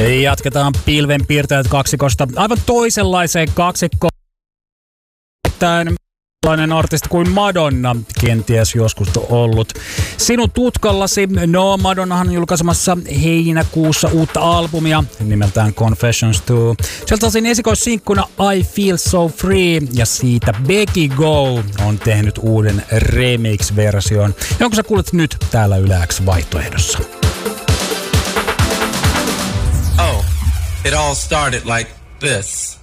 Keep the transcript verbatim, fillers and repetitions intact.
Jatketaan pilvenpiirtäjät kaksikosta aivan toisenlaiseen kaksikkoon. Tällainen artisti kuin Madonna kenties joskus ollut sinun tutkallasi. No, Madonnahan on julkaisemassa heinäkuussa uutta albumia nimeltään Confessions two. Sieltä on esikoissinkkuna I Feel So Free ja siitä Becky Go on tehnyt uuden remix-version, jonka sä kuulet nyt täällä Yle X vaihtoehdossa. Oh, it all started like this.